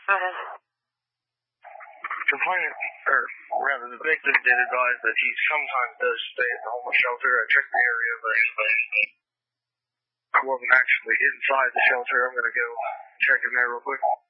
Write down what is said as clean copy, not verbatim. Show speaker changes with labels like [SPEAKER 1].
[SPEAKER 1] Complainant, or rather the victim did advise that he sometimes does stay at the homeless shelter. I checked the area, but I wasn't actually inside the shelter. I'm going to go check in there real quick.